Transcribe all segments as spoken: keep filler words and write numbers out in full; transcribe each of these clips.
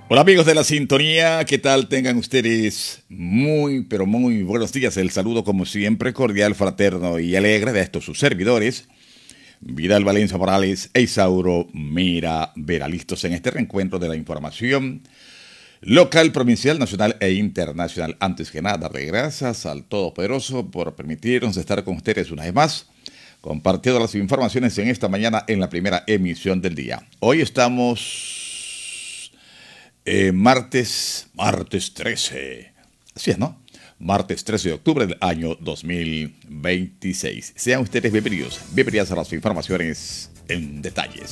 Hola amigos de la sintonía, ¿qué tal? Tengan ustedes muy, pero muy buenos días. El saludo como siempre cordial, fraterno y alegre de estos sus servidores, Vidal Valencia Morales e Isauro Mira Vera, listos en este reencuentro de la información local, provincial, nacional e internacional. Antes que nada, de gracias al Todopoderoso por permitirnos estar con ustedes una vez más, compartiendo las informaciones en esta mañana en la primera emisión del día. Hoy estamos... Eh, martes, martes trece, así es, ¿no? Martes trece de octubre del año dos mil veintiséis. Sean ustedes bienvenidos, bienvenidas a las informaciones en detalles.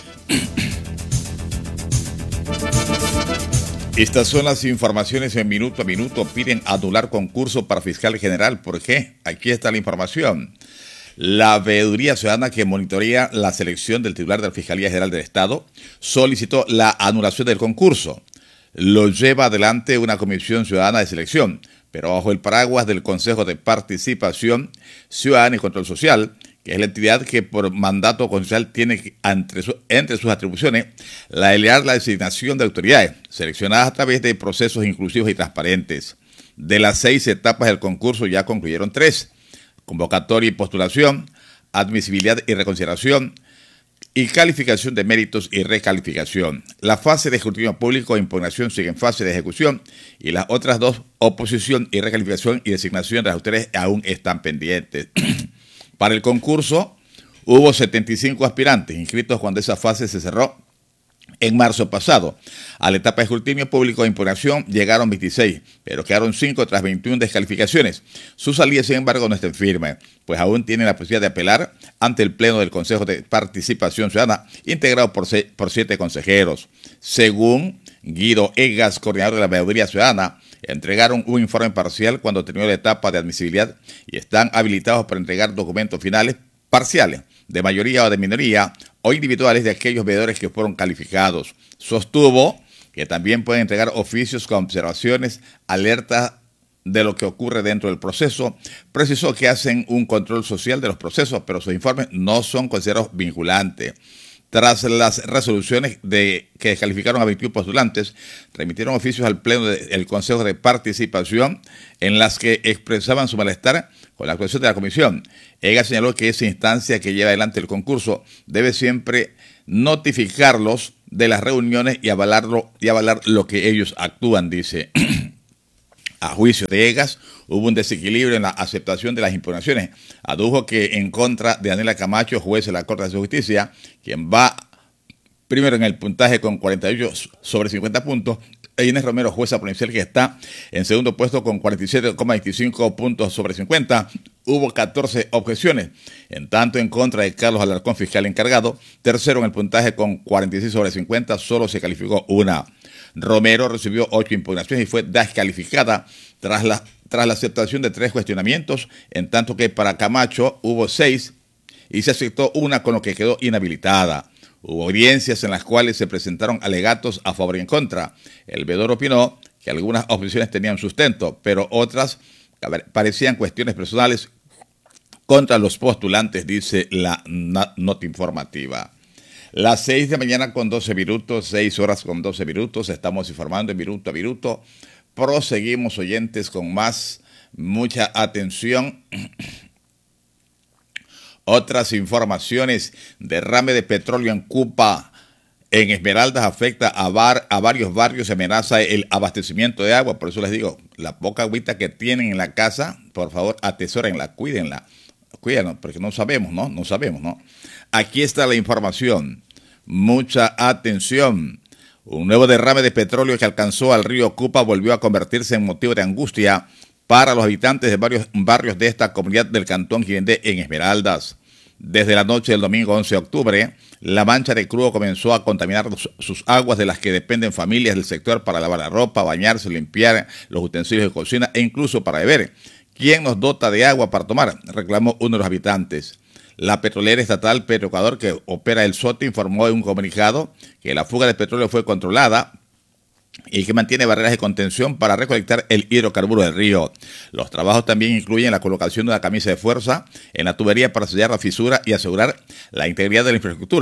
Estas son las informaciones en minuto a minuto. Piden anular concurso para fiscal general. ¿Por qué? Aquí está la información. La Veeduría Ciudadana, que monitorea la selección del titular de la Fiscalía General del Estado, solicitó la anulación del concurso. Lo lleva adelante una comisión ciudadana de selección, pero bajo el paraguas del Consejo de Participación Ciudadana y Control Social, que es la entidad que por mandato constitucional tiene entre, su, entre sus atribuciones la de liderar la designación de autoridades, seleccionadas a través de procesos inclusivos y transparentes. De las seis etapas del concurso ya concluyeron tres: convocatoria y postulación, admisibilidad y reconsideración, y calificación de méritos y recalificación. La fase de escrutinio público e impugnación sigue en fase de ejecución y las otras dos, oposición y recalificación y designación de las autoridades, aún están pendientes. Para el concurso hubo setenta y cinco aspirantes inscritos cuando esa fase se cerró en marzo pasado. A la etapa de escrutinio público e impugnación llegaron veintiséis, pero quedaron cinco tras veintiuna descalificaciones. Su salida, sin embargo, no está en firme, pues aún tienen la posibilidad de apelar ante el Pleno del Consejo de Participación Ciudadana, integrado por, seis, por siete consejeros. Según Guido Egas, coordinador de la Veeduría Ciudadana, entregaron un informe parcial cuando terminó la etapa de admisibilidad y están habilitados para entregar documentos finales parciales, de mayoría o de minoría, o individuales de aquellos veedores que fueron calificados. Sostuvo que también pueden entregar oficios con observaciones, alertas de lo que ocurre dentro del proceso. Precisó que hacen un control social de los procesos, pero sus informes no son considerados vinculantes. Tras las resoluciones de que descalificaron a veintiún postulantes, remitieron oficios al Pleno del Consejo de Participación en las que expresaban su malestar con la actuación de la comisión. Ella señaló que esa instancia que lleva adelante el concurso debe siempre notificarlos de las reuniones y avalarlo y avalar lo que ellos actúan, dice. A juicio de Egas, hubo un desequilibrio en la aceptación de las impugnaciones. Adujo que en contra de Daniela Camacho, juez de la Corte de Justicia, quien va primero en el puntaje con cuarenta y ocho sobre cincuenta puntos, e Inés Romero, jueza provincial, que está en segundo puesto con cuarenta y siete coma veinticinco puntos sobre cincuenta, hubo catorce objeciones. En tanto, en contra de Carlos Alarcón, fiscal encargado, tercero en el puntaje con cuarenta y seis sobre cincuenta, solo se calificó una. Romero recibió ocho impugnaciones y fue descalificada tras la, tras la aceptación de tres cuestionamientos, en tanto que para Camacho hubo seis y se aceptó una, con lo que quedó inhabilitada. Hubo audiencias en las cuales se presentaron alegatos a favor y en contra. El veedor opinó que algunas objeciones tenían sustento, pero otras parecían cuestiones personales contra los postulantes, dice la nota informativa. Las seis de la mañana con doce minutos, seis horas con doce minutos, estamos informando en minuto a minuto. Proseguimos, oyentes, con más, mucha atención. Otras informaciones: derrame de petróleo en Cupa, en Esmeraldas, afecta a, bar, a varios barrios, amenaza el abastecimiento de agua. Por eso les digo, la poca agüita que tienen en la casa, por favor, atesórenla, cuídenla. Cuídenla, porque no sabemos, ¿no? No sabemos, ¿no? Aquí está la información. Mucha atención. Un nuevo derrame de petróleo que alcanzó al río Cupa volvió a convertirse en motivo de angustia para los habitantes de varios barrios de esta comunidad del Cantón Girindé en Esmeraldas. Desde la noche del domingo once de octubre, la mancha de crudo comenzó a contaminar sus aguas, de las que dependen familias del sector para lavar la ropa, bañarse, limpiar los utensilios de cocina e incluso para beber. ¿Quién nos dota de agua para tomar?, reclamó uno de los habitantes. La petrolera estatal Petroecuador, que opera el SOTE, informó en un comunicado que la fuga de petróleo fue controlada y que mantiene barreras de contención para recolectar el hidrocarburo del río. Los trabajos también incluyen la colocación de una camisa de fuerza en la tubería para sellar la fisura y asegurar la integridad de la infraestructura.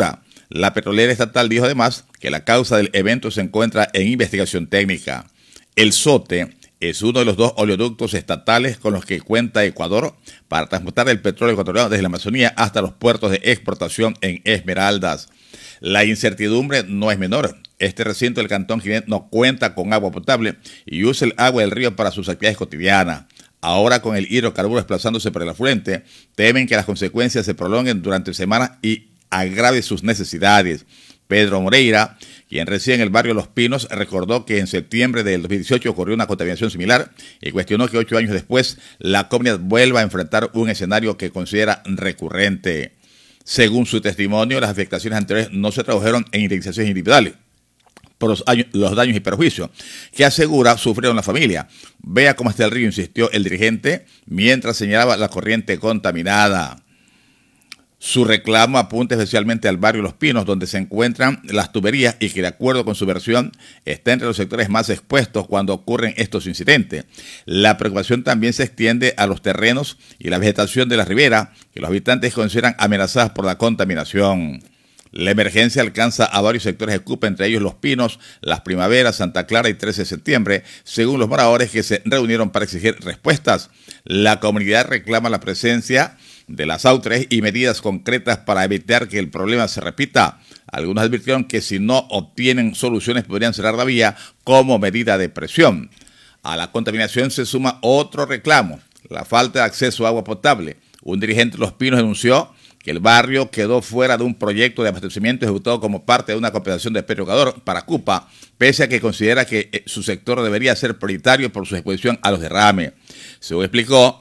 La petrolera estatal dijo además que la causa del evento se encuentra en investigación técnica. El SOTE es uno de los dos oleoductos estatales con los que cuenta Ecuador para transportar el petróleo ecuatoriano desde la Amazonía hasta los puertos de exportación en Esmeraldas. La incertidumbre no es menor. Este recinto del Cantón Ginés no cuenta con agua potable y usa el agua del río para sus actividades cotidianas. Ahora, con el hidrocarburo desplazándose por el afluente, temen que las consecuencias se prolonguen durante semanas y agrave sus necesidades. Pedro Moreira, quien reside en el barrio Los Pinos, recordó que en septiembre del dos mil dieciocho ocurrió una contaminación similar y cuestionó que ocho años después la comunidad vuelva a enfrentar un escenario que considera recurrente. Según su testimonio, las afectaciones anteriores no se tradujeron en indemnizaciones individuales por los, años, los daños y perjuicios que asegura sufrieron la familia. Vea cómo está el río, insistió el dirigente, mientras señalaba la corriente contaminada. Su reclamo apunta especialmente al barrio Los Pinos, donde se encuentran las tuberías y que, de acuerdo con su versión, está entre los sectores más expuestos cuando ocurren estos incidentes. La preocupación también se extiende a los terrenos y la vegetación de la ribera, que los habitantes consideran amenazadas por la contaminación. La emergencia alcanza a varios sectores de Cupa, entre ellos Los Pinos, Las Primaveras, Santa Clara y trece de septiembre, según los moradores que se reunieron para exigir respuestas. La comunidad reclama la presencia de las autoridades y medidas concretas para evitar que el problema se repita. Algunos advirtieron que si no obtienen soluciones podrían cerrar la vía como medida de presión. A la contaminación se suma otro reclamo, la falta de acceso a agua potable. Un dirigente de Los Pinos denunció que el barrio quedó fuera de un proyecto de abastecimiento ejecutado como parte de una compensación de Petroecuador para Cupa, pese a que considera que su sector debería ser prioritario por su exposición a los derrames. Según explicó,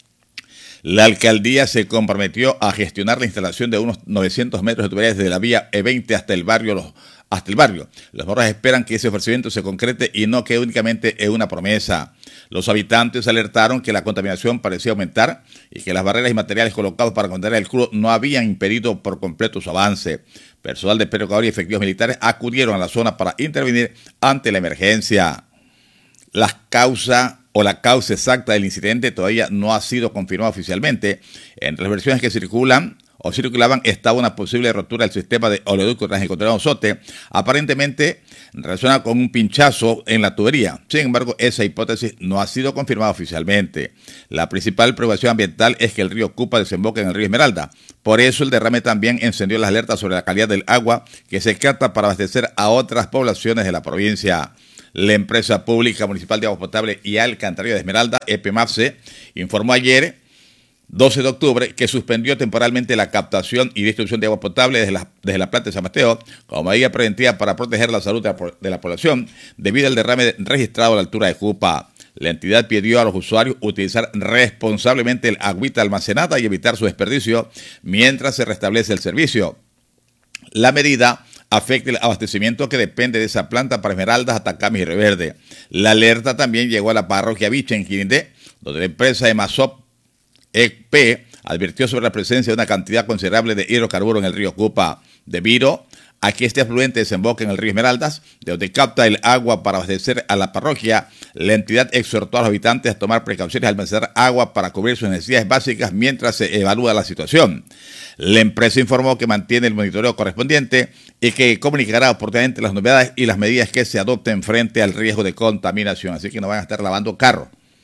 la alcaldía se comprometió a gestionar la instalación de unos novecientos metros de tuberías desde la vía E veinte hasta el barrio Los hasta el barrio. Los moradores esperan que ese ofrecimiento se concrete y no quede únicamente en una promesa. Los habitantes alertaron que la contaminación parecía aumentar y que las barreras y materiales colocados para contener el crudo no habían impedido por completo su avance. Personal de Petroecuador y efectivos militares acudieron a la zona para intervenir ante la emergencia. Las causas o la causa exacta del incidente todavía no ha sido confirmada oficialmente. Entre las versiones que circulan o circulaban estaba una posible rotura del sistema de oleoducto transecuatoriano SOTE, aparentemente relacionada con un pinchazo en la tubería. Sin embargo, esa hipótesis no ha sido confirmada oficialmente. La principal preocupación ambiental es que el río Cupa desemboca en el río Esmeralda. Por eso el derrame también encendió las alertas sobre la calidad del agua que se capta para abastecer a otras poblaciones de la provincia. La empresa pública municipal de agua potable y alcantarillado de Esmeralda, EPEMAPSE, informó ayer, doce de octubre, que suspendió temporalmente la captación y distribución de agua potable desde la, desde la planta de San Mateo como medida preventiva para proteger la salud de la, de la población debido al derrame registrado a la altura de Cupa. La entidad pidió a los usuarios utilizar responsablemente el agüita almacenada y evitar su desperdicio mientras se restablece el servicio. La medida afecta el abastecimiento que depende de esa planta para Esmeraldas, Atacames y Río Verde. La alerta también llegó a la parroquia Viche en Quirindé, donde la empresa Emasop E P advirtió sobre la presencia de una cantidad considerable de hidrocarburos en el río Cupa, debido a que este afluente desemboca en el río Esmeraldas, de donde capta el agua para abastecer a la parroquia. La entidad exhortó a los habitantes a tomar precauciones al almacenar agua para cubrir sus necesidades básicas mientras se evalúa la situación. La empresa informó que mantiene el monitoreo correspondiente y que comunicará oportunamente las novedades y las medidas que se adopten frente al riesgo de contaminación. Así que no van a estar lavando carro.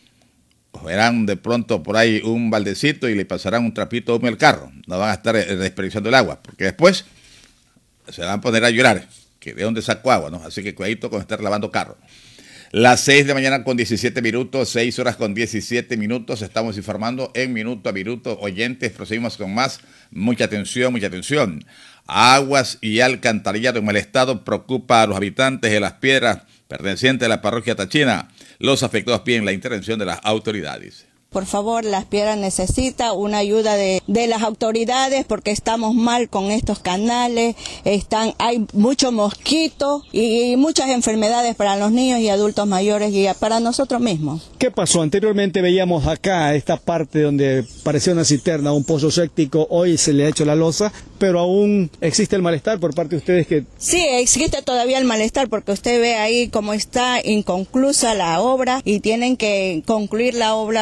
Verán de pronto por ahí un baldecito y le pasarán un trapito húmedo al carro. No van a estar desperdiciando el agua, porque después se van a poner a llorar, que de dónde sacó agua, ¿no? Así que cuidadito con estar lavando carro. Las seis de la mañana con diecisiete minutos, seis horas con diecisiete minutos, estamos informando en minuto a minuto. Oyentes, proseguimos con más. Mucha atención, mucha atención. Aguas y alcantarillado en mal estado preocupa a los habitantes de Las Piedras, pertenecientes a la parroquia Tachina. Los afectados piden la intervención de las autoridades. Por favor, Las Piedras necesita una ayuda de, de las autoridades porque estamos mal con estos canales, están, hay muchos mosquitos y, y muchas enfermedades para los niños y adultos mayores y para nosotros mismos. ¿Qué pasó? Anteriormente veíamos acá esta parte donde parecía una cisterna, un pozo séptico, hoy se le ha hecho la losa, pero aún existe el malestar por parte de ustedes que... Sí, existe todavía el malestar porque usted ve ahí cómo está inconclusa la obra y tienen que concluir la obra completa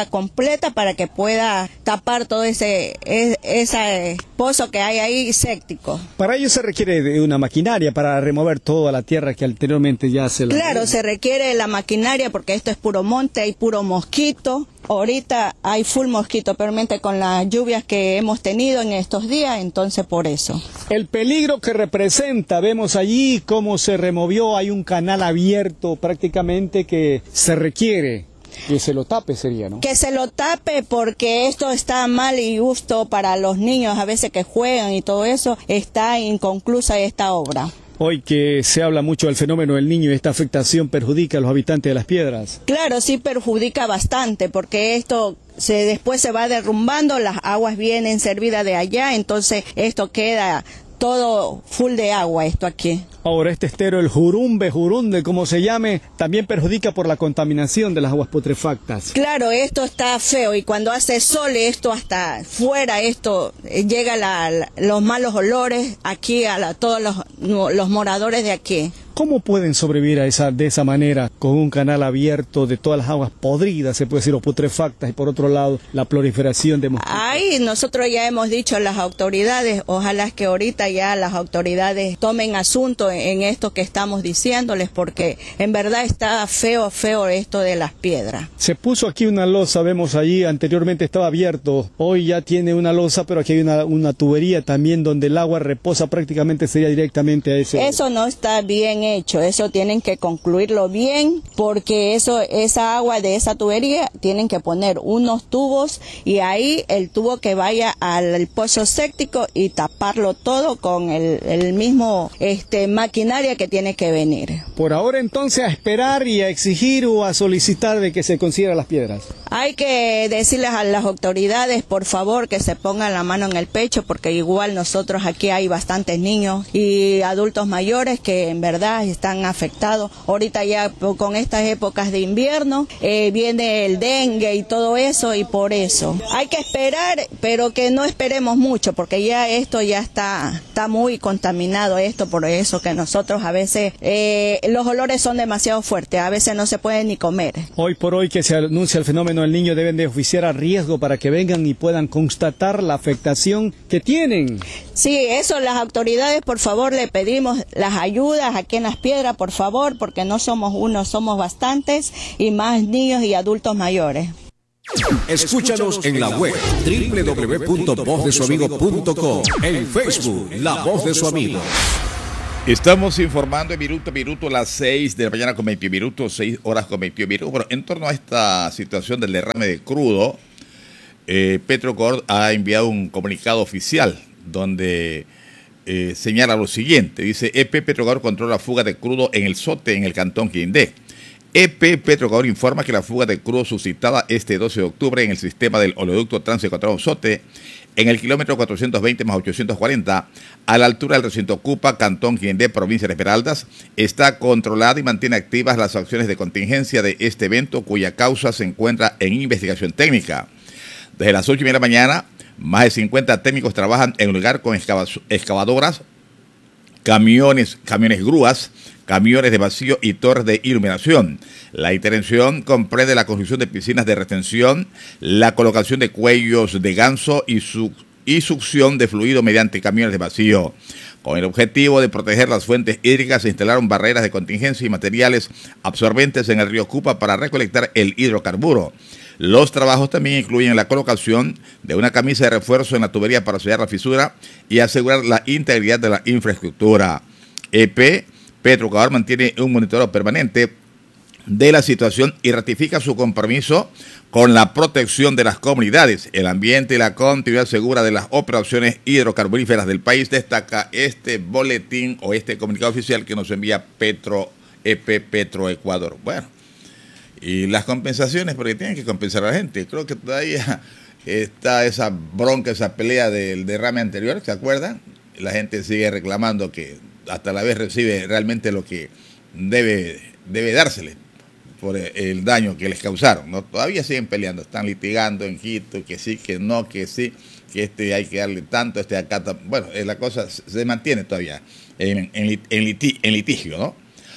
completa para que pueda tapar todo ese, ese, ese pozo que hay ahí séptico. Para ello se requiere de una maquinaria para remover toda la tierra que anteriormente ya se la... Claro, se requiere la maquinaria porque esto es puro monte, hay puro mosquito. Ahorita hay full mosquito, permanente con las lluvias que hemos tenido en estos días, entonces por eso. El peligro que representa, vemos allí cómo se removió, hay un canal abierto prácticamente que se requiere que se lo tape, sería, ¿no? Que se lo tape porque esto está mal y justo para los niños a veces que juegan y todo eso, está inconclusa esta obra. Hoy que se habla mucho del fenómeno del Niño y esta afectación perjudica a los habitantes de Las Piedras. Claro, sí perjudica bastante porque esto se después se va derrumbando, las aguas vienen servidas de allá, entonces esto queda todo full de agua esto aquí. Ahora este estero, el Jurumbe, Jurunde, como se llame, también perjudica por la contaminación de las aguas putrefactas. Claro, esto está feo y cuando hace sol esto hasta fuera, esto eh, llega la, la, los malos olores aquí a la, todos los, los moradores de aquí. ¿Cómo pueden sobrevivir a esa, de esa manera, con un canal abierto de todas las aguas podridas, se puede decir, o putrefactas, y por otro lado, la proliferación de mosquitos? Ahí nosotros ya hemos dicho a las autoridades, ojalá que ahorita ya las autoridades tomen asunto en, en esto que estamos diciéndoles, porque en verdad está feo, feo esto de Las Piedras. Se puso aquí una losa, vemos allí, anteriormente estaba abierto, hoy ya tiene una losa, pero aquí hay una, una tubería también donde el agua reposa, prácticamente sería directamente a ese... Eso no está bien hecho, eso tienen que concluirlo bien, porque eso, esa agua de esa tubería tienen que poner unos tubos y ahí el tubo que vaya al pozo séptico y taparlo todo con el, el mismo este maquinaria que tiene que venir. Por ahora entonces a esperar y a exigir o a solicitar de que se consideren Las Piedras. Hay que decirles a las autoridades, por favor, que se pongan la mano en el pecho, porque igual nosotros aquí hay bastantes niños y adultos mayores que en verdad están afectados. Ahorita ya con estas épocas de invierno eh, viene el dengue y todo eso, y por eso hay que esperar, pero que no esperemos mucho, porque ya esto ya está, está muy contaminado esto, por eso que nosotros a veces eh, los olores son demasiado fuertes, a veces no se puede ni comer. Hoy por hoy que se anuncia el fenómeno del Niño, deben de oficiar a riesgo para que vengan y puedan constatar la afectación que tienen. Sí, eso las autoridades, por favor, le pedimos las ayudas aquí en Las Piedras, por favor, porque no somos uno, somos bastantes y más niños y adultos mayores. Escúchanos en la web doble u doble u doble u punto voz de su amigo punto com, en Facebook La Voz de su Amigo. Estamos informando en minuto a minuto, las seis de la mañana con veintiún minutos, seis horas con veintiún minutos. Bueno, en torno a esta situación del derrame de crudo, eh, Petrocorp ha enviado un comunicado oficial donde eh, señala lo siguiente. Dice: E P Petrocorp controla fuga de crudo en el Sote, en el cantón Quindé. E P Petrocorp informa que la fuga de crudo suscitada este doce de octubre en el sistema del oleoducto transecuatoriano Sote, en el kilómetro cuatrocientos veinte más ochocientos cuarenta, a la altura del recinto Cupa, cantón Quindé, provincia de Esmeraldas, está controlada y mantiene activas las acciones de contingencia de este evento, cuya causa se encuentra en investigación técnica. Desde las ocho y media de la mañana, más de cincuenta técnicos trabajan en el lugar con excavadoras, camiones, camiones grúas, camiones de vacío y torres de iluminación. La intervención comprende la construcción de piscinas de retención, la colocación de cuellos de ganso y, su, y succión de fluido mediante camiones de vacío. Con el objetivo de proteger las fuentes hídricas, se instalaron barreras de contingencia y materiales absorbentes en el río Cupa para recolectar el hidrocarburo. Los trabajos también incluyen la colocación de una camisa de refuerzo en la tubería para sellar la fisura y asegurar la integridad de la infraestructura. E P Petrocorp mantiene un monitoreo permanente de la situación y ratifica su compromiso con la protección de las comunidades, el ambiente y la continuidad segura de las operaciones hidrocarburíferas del país, destaca este boletín o este comunicado oficial que nos envía Petro E P Petroecuador. Bueno, y las compensaciones, porque tienen que compensar a la gente. Creo que todavía está esa bronca, esa pelea del derrame anterior, ¿se acuerdan? La gente sigue reclamando que hasta la vez recibe realmente lo que debe, debe dársele por el daño que les causaron, ¿no? Todavía siguen peleando, están litigando en Quito, que sí, que no, que sí, que este hay que darle tanto, este acá, bueno, la cosa se mantiene todavía en, en, en, liti, en litigio, ¿no?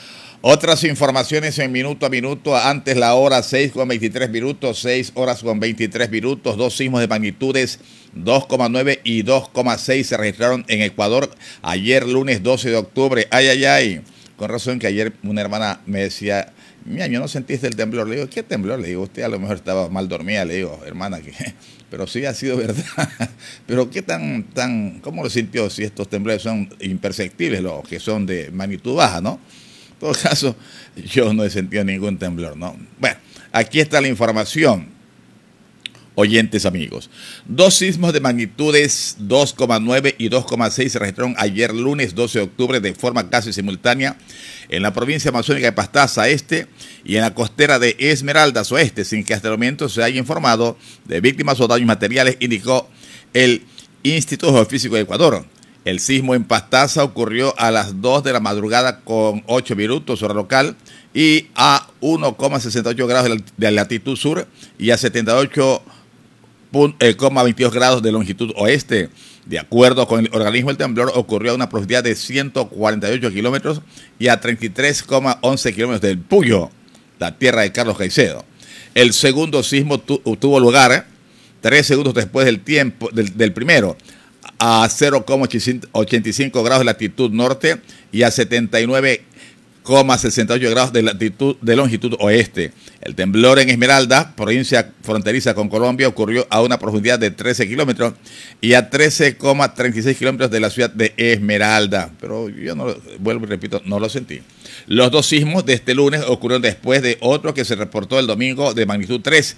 Otras informaciones en minuto a minuto, antes la hora seis con veintitrés minutos, seis horas con veintitrés minutos, dos sismos de magnitudes dos coma nueve y dos coma seis se registraron en Ecuador ayer lunes doce de octubre. Ay, ay, ay. Con razón que ayer una hermana me decía, mira, yo no sentiste el temblor. Le digo, ¿qué temblor? Le digo, usted a lo mejor estaba mal dormida. Le digo, hermana, que pero sí ha sido verdad. Pero qué tan, tan, ¿cómo lo sintió si estos temblores son imperceptibles, los que son de magnitud baja, ¿no? En todo caso, yo no he sentido ningún temblor, ¿no? Bueno, aquí está la información. Oyentes amigos, dos sismos de magnitudes dos coma nueve y dos coma seis se registraron ayer lunes doce de octubre de forma casi simultánea en la provincia amazónica de Pastaza Este y en la costera de Esmeraldas Oeste, sin que hasta el momento se haya informado de víctimas o daños materiales, indicó el Instituto Geofísico de Ecuador. El sismo en Pastaza ocurrió a las dos de la madrugada con ocho minutos hora local y a uno coma sesenta y ocho grados de latitud sur y a setenta y ocho coma veintidós grados de longitud oeste. De acuerdo con el organismo, el temblor ocurrió a una profundidad de ciento cuarenta y ocho kilómetros y a treinta y tres coma once kilómetros del Puyo, la tierra de Carlos Caicedo. El segundo sismo tu, tuvo lugar ¿eh? tres segundos después del tiempo del, del primero, a cero coma ochenta y cinco grados de latitud norte y a setenta y nueve coma sesenta y ocho grados de latitud de longitud oeste. El temblor en Esmeralda, provincia fronteriza con Colombia, ocurrió a una profundidad de trece kilómetros y a trece coma treinta y seis kilómetros de la ciudad de Esmeralda. Pero yo no, vuelvo y repito, no lo sentí. Los dos sismos de este lunes ocurrieron después de otro que se reportó el domingo de magnitud tres.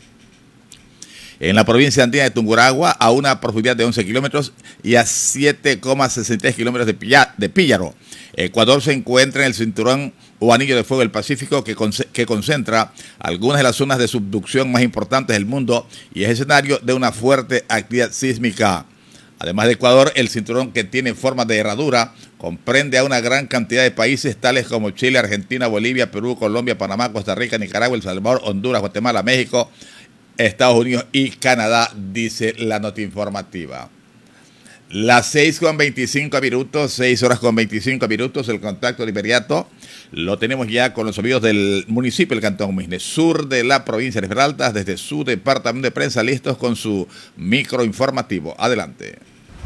En la provincia andina de Tungurahua, a una profundidad de once kilómetros y a siete coma sesenta y tres kilómetros de, Pilla, de Píllaro. Ecuador se encuentra en el cinturón o anillo de fuego del Pacífico que, con, que concentra algunas de las zonas de subducción más importantes del mundo y es escenario de una fuerte actividad sísmica. Además de Ecuador, el cinturón, que tiene forma de herradura, comprende a una gran cantidad de países tales como Chile, Argentina, Bolivia, Perú, Colombia, Panamá, Costa Rica, Nicaragua, El Salvador, Honduras, Guatemala, México, Estados Unidos y Canadá, dice la nota informativa. Las seis con veinticinco minutos, seis horas con veinticinco minutos, el contacto de inmediato lo tenemos ya con los amigos del municipio del Cantón Muisne, sur de la provincia de Esmeraldas, desde su departamento de prensa, listos con su micro informativo. Adelante.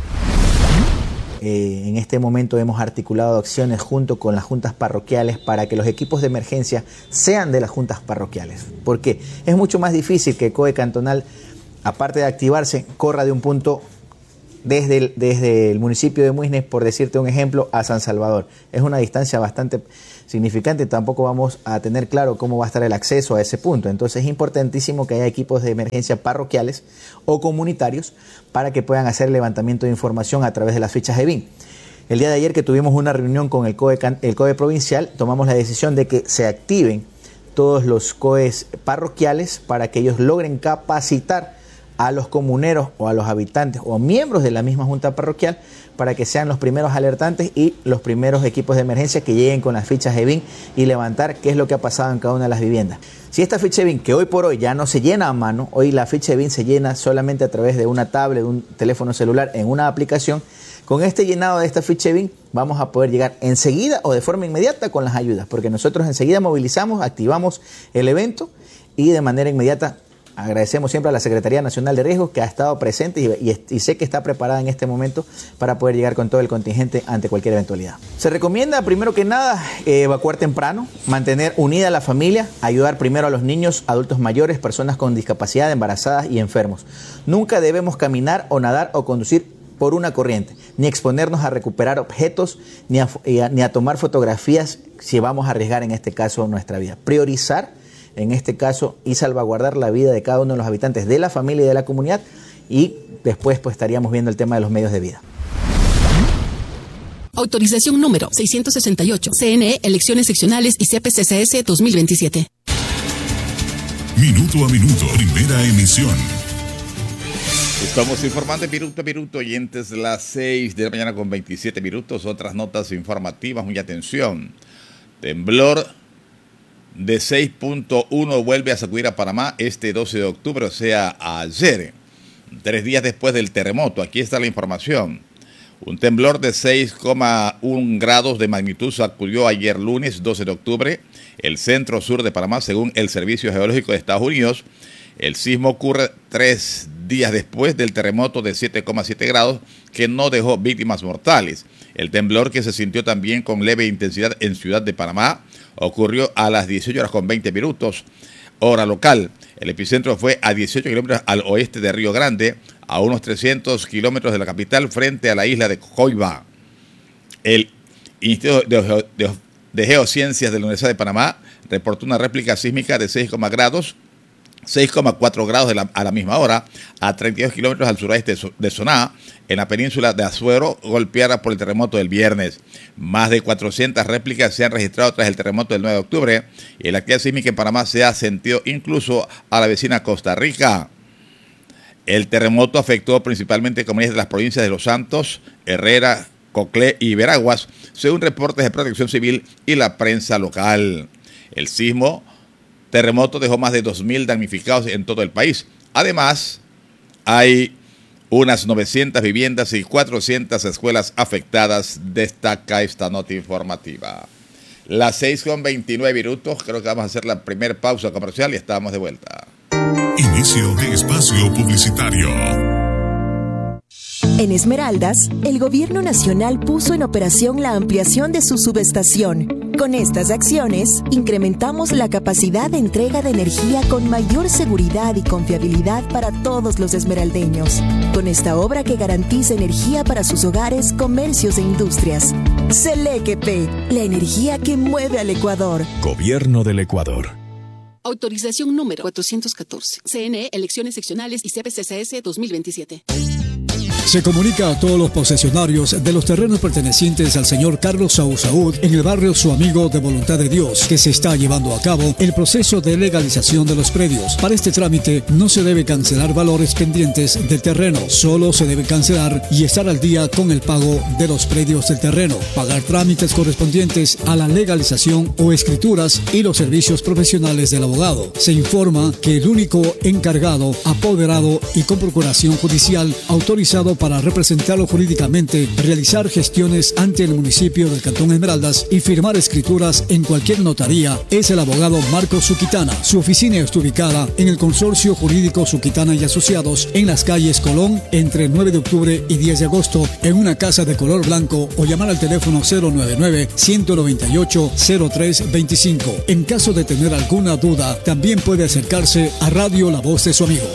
Eh, en este momento hemos articulado acciones junto con las juntas parroquiales para que los equipos de emergencia sean de las juntas parroquiales. Porque es mucho más difícil que el C O E cantonal, aparte de activarse, corra de un punto desde el, desde el municipio de Muisne, por decirte un ejemplo, a San Salvador. Es una distancia bastante significante, tampoco vamos a tener claro cómo va a estar el acceso a ese punto. Entonces es importantísimo que haya equipos de emergencia parroquiales o comunitarios para que puedan hacer el levantamiento de información a través de las fichas E B I N. El día de ayer que tuvimos una reunión con el C O E, el C O E provincial, tomamos la decisión de que se activen todos los C O Es parroquiales para que ellos logren capacitar a los comuneros o a los habitantes o miembros de la misma junta parroquial para que sean los primeros alertantes y los primeros equipos de emergencia que lleguen con las fichas E B I N y levantar qué es lo que ha pasado en cada una de las viviendas. Si esta ficha E B I N, que hoy por hoy ya no se llena a mano, hoy la ficha E B I N se llena solamente a través de una tablet, de un teléfono celular, en una aplicación, con este llenado de esta ficha E B I N vamos a poder llegar enseguida o de forma inmediata con las ayudas, porque nosotros enseguida movilizamos, activamos el evento y de manera inmediata agradecemos siempre a la Secretaría Nacional de Riesgos que ha estado presente y, y, y sé que está preparada en este momento para poder llegar con todo el contingente ante cualquier eventualidad. Se recomienda, primero que nada, eh, evacuar temprano, mantener unida a la familia, ayudar primero a los niños, adultos mayores, personas con discapacidad, embarazadas y enfermos. Nunca debemos caminar o nadar o conducir por una corriente, ni exponernos a recuperar objetos, ni a, ni a tomar fotografías si vamos a arriesgar en este caso nuestra vida. Priorizar en este caso y salvaguardar la vida de cada uno de los habitantes de la familia y de la comunidad, y después pues estaríamos viendo el tema de los medios de vida. Autorización número seiscientos sesenta y ocho, C N E, Elecciones Seccionales y C P C C S dos mil veintisiete. Minuto a minuto, primera emisión. Estamos informando minuto a minuto, oyentes, las seis de la mañana con veintisiete minutos. Otras notas informativas, muy atención. Temblor de seis punto uno vuelve a sacudir a Panamá este doce de octubre, o sea, ayer, tres días después del terremoto. Aquí está la información. Un temblor de seis coma uno grados de magnitud sacudió ayer lunes doce de octubre el centro sur de Panamá, según el Servicio Geológico de Estados Unidos. El sismo ocurre tres días después del terremoto de siete coma siete grados que no dejó víctimas mortales. El temblor, que se sintió también con leve intensidad en Ciudad de Panamá, ocurrió a las dieciocho horas con veinte minutos, hora local. El epicentro fue a dieciocho kilómetros al oeste de Río Grande, a unos trescientos kilómetros de la capital, frente a la isla de Coiba. El Instituto de, de, de Geociencias de la Universidad de Panamá reportó una réplica sísmica de seis grados, seis coma cuatro grados de la, a la misma hora, a treinta y dos kilómetros al suroeste de Soná, en la península de Azuero, golpeada por el terremoto del viernes. Más de cuatrocientas réplicas se han registrado tras el terremoto del nueve de octubre, y la actividad sísmica en Panamá se ha sentido incluso a la vecina Costa Rica. El terremoto afectó principalmente comunidades de las provincias de Los Santos, Herrera, Coclé y Veraguas, según reportes de Protección Civil y la prensa local. El sismo terremoto dejó más de dos mil damnificados en todo el país. Además, hay unas novecientas viviendas y cuatrocientas escuelas afectadas, destaca esta nota informativa. Las seis con veintinueve minutos, creo que vamos a hacer la primera pausa comercial y estamos de vuelta. Inicio de espacio publicitario. En Esmeraldas, el Gobierno Nacional puso en operación la ampliación de su subestación. Con estas acciones, incrementamos la capacidad de entrega de energía con mayor seguridad y confiabilidad para todos los esmeraldeños. Con esta obra que garantiza energía para sus hogares, comercios e industrias. Selequepe, la energía que mueve al Ecuador. Gobierno del Ecuador. Autorización número cuatrocientos catorce. C N E, Elecciones Seccionales y C P C C S dos mil veintisiete. Se comunica a todos los posesionarios de los terrenos pertenecientes al señor Carlos Saúl Saúd en el barrio Su Amigo de Voluntad de Dios que se está llevando a cabo el proceso de legalización de los predios. Para este trámite no se debe cancelar valores pendientes del terreno, solo se debe cancelar y estar al día con el pago de los predios del terreno, pagar trámites correspondientes a la legalización o escrituras y los servicios profesionales del abogado. Se informa que el único encargado, apoderado y con procuración judicial autorizado para representarlo jurídicamente, realizar gestiones ante el municipio del Cantón Esmeraldas y firmar escrituras en cualquier notaría es el abogado Marcos Suquitana. Su oficina está ubicada en el Consorcio Jurídico Suquitana y Asociados en las calles Colón entre nueve de octubre y diez de agosto en una casa de color blanco o llamar al teléfono cero nueve nueve, uno nueve ocho, cero tres dos cinco. En caso de tener alguna duda, también puede acercarse a Radio La Voz de Su Amigo.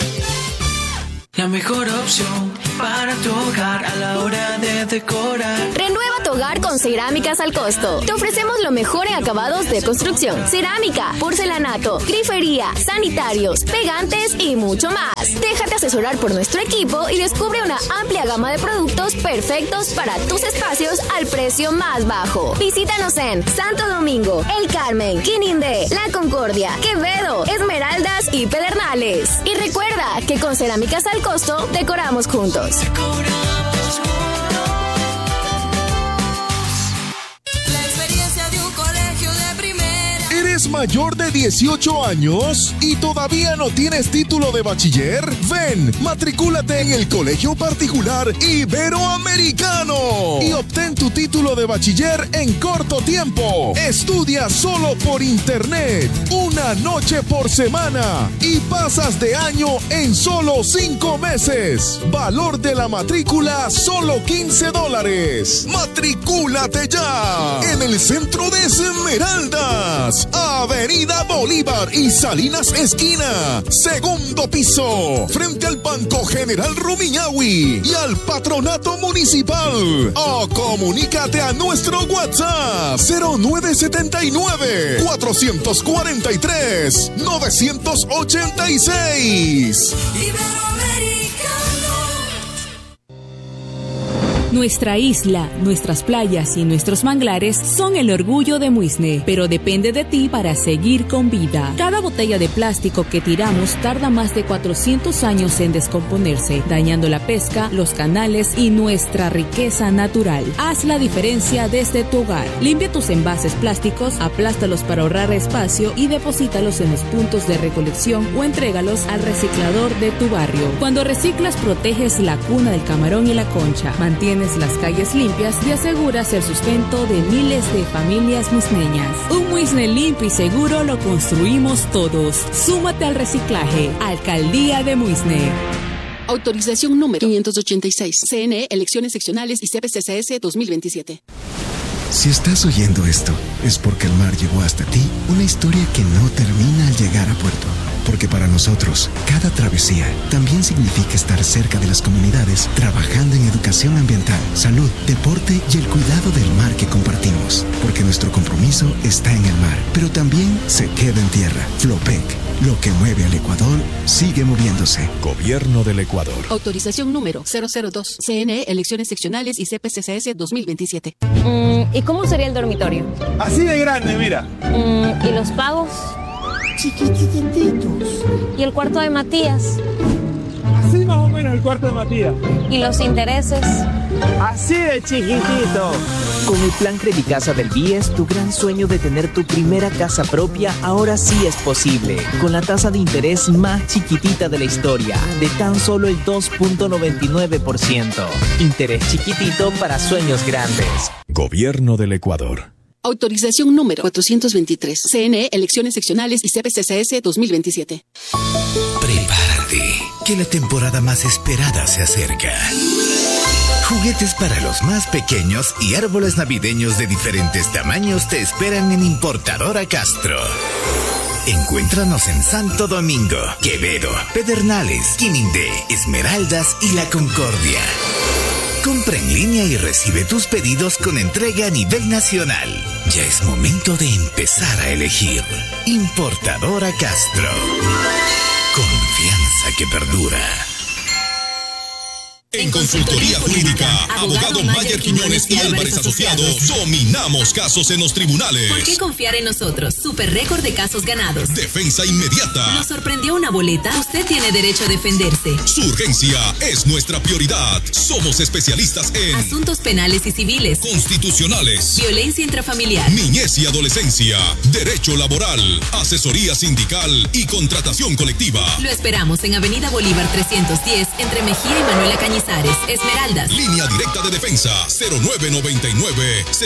La mejor opción para tu hogar a la hora de decorar. Renueva tu hogar con Cerámicas al Costo. Te ofrecemos lo mejor en acabados de construcción. Cerámica, porcelanato, grifería, sanitarios, pegantes y mucho más. Déjate asesorar por nuestro equipo y descubre una amplia gama de productos perfectos para tus espacios al precio más bajo. Visítanos en Santo Domingo, El Carmen, Quinindé, La Concordia, Quevedo, Esmeraldas y Pedernales. Y recuerda que con Cerámicas al Costo decoramos juntos. Decoramos juntos. La experiencia de un colegio de primera. ¿Eres mayor de dieciocho años y todavía no tienes título de bachiller? Ven, matricúlate en el Colegio Particular Iberoamericano y obtén tu título de bachiller en corto tiempo. Estudia solo por internet, una noche por semana y pasas de año en solo cinco meses. Valor de la matrícula, solo quince dólares. ¡Matricúlate ya! En el centro de Esmeraldas, Avenida Bolívar y Salinas Esquina, segundo piso, frente al Banco General Rumiñahui y al Patronato Municipal. O comunícate a nuestro WhatsApp cero nueve siete nueve, cuatro cuatro tres, nueve ocho seis. Nuestra isla, nuestras playas y nuestros manglares son el orgullo de Muisne, pero depende de ti para seguir con vida. Cada botella de plástico que tiramos tarda más de cuatrocientos años en descomponerse, dañando la pesca, los canales y nuestra riqueza natural. Haz la diferencia desde tu hogar. Limpia tus envases plásticos, aplástalos para ahorrar espacio y deposítalos en los puntos de recolección o entrégalos al reciclador de tu barrio. Cuando reciclas, proteges la cuna del camarón y la concha, mantienes mantienes las calles limpias y aseguras el sustento de miles de familias muisneñas. Un Muisne limpio y seguro lo construimos todos. Súmate al reciclaje. Alcaldía de Muisne. Autorización número quinientos ochenta y seis. C N E, elecciones seccionales y C P C C S dos mil veintisiete. Si estás oyendo esto, es porque el mar llevó hasta ti una historia que no termina al llegar a puerto. Porque para nosotros, cada travesía también significa estar cerca de las comunidades, trabajando en educación ambiental, salud, deporte y el cuidado del mar que compartimos. Porque nuestro compromiso está en el mar, pero también se queda en tierra. Flopec, lo que mueve al Ecuador, sigue moviéndose. Gobierno del Ecuador. Autorización número cero cero dos. C N E, elecciones seccionales y C P C C S dos mil veintisiete. Mm, ¿Y cómo sería el dormitorio? Así de grande, mira. Mm, ¿Y los pagos? Chiquitititos. ¿Y el cuarto de Matías? Así más o menos el cuarto de Matías. ¿Y los intereses? Así de chiquitito. Con el plan Credicasa del B I E S, tu gran sueño de tener tu primera casa propia ahora sí es posible. Con la tasa de interés más chiquitita de la historia, de tan solo el dos punto noventa y nueve por ciento. Interés chiquitito para sueños grandes. Gobierno del Ecuador. Autorización número cuatrocientos veintitrés. C N E, elecciones seccionales y C P C C S dos mil veintisiete. Prepárate, que la temporada más esperada se acerca. Juguetes para los más pequeños y árboles navideños de diferentes tamaños te esperan en Importadora Castro. Encuéntranos en Santo Domingo, Quevedo, Pedernales, Quinindé, Esmeraldas y La Concordia. Compra en línea y recibe tus pedidos con entrega a nivel nacional. Ya es momento de empezar a elegir. Importadora Castro. Confianza que perdura. En Consultoría Jurídica, abogado Mayer Quiñones y Álvarez Asociados, dominamos casos en los tribunales. ¿Por qué confiar en nosotros? Super récord de casos ganados. Defensa inmediata. ¿Nos sorprendió una boleta? Usted tiene derecho a defenderse. Su urgencia es nuestra prioridad. Somos especialistas en asuntos penales y civiles, constitucionales, violencia intrafamiliar, niñez y adolescencia, derecho laboral, asesoría sindical y contratación colectiva. Lo esperamos en Avenida Bolívar trescientos diez, entre Mejía y Manuela Cañizares, Esmeraldas. Línea directa de defensa cero nueve noventa y nueve,